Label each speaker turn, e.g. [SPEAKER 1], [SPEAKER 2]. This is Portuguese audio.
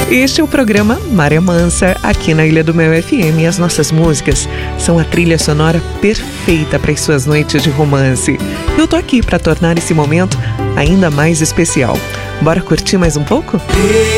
[SPEAKER 1] Este é o programa Maré Mansa, aqui na Ilha do Mel FM. As nossas músicas são a trilha sonora perfeita para as suas noites de romance. Eu tô aqui para tornar esse momento ainda mais especial. Bora curtir mais um pouco?